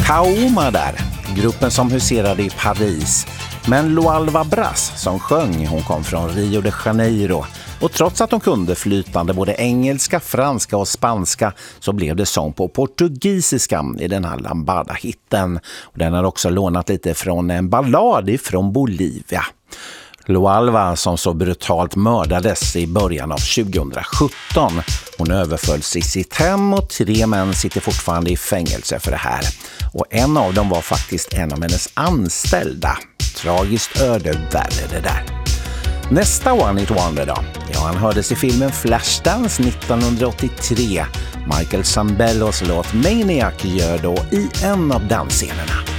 Kaoma där, gruppen som huserade i Paris. Men Lualva Brás som sjöng, hon kom från Rio de Janeiro. Och trots att hon kunde flytande både engelska, franska och spanska så blev det sång på portugisiska i den här Lambada-hitten. Och den har också lånat lite från en ballad från Bolivia. Lualva som så brutalt mördades i början av 2017. Hon överfölls i sitt hem och 3 män sitter fortfarande i fängelse för det här. Och en av dem var faktiskt en av hennes anställda. Tragiskt öde, värre det där. Nästa One Hit Wonder då? Ja, han hördes i filmen Flashdance 1983. Michael Zambellos låt Maniac gör då i en av dansscenerna.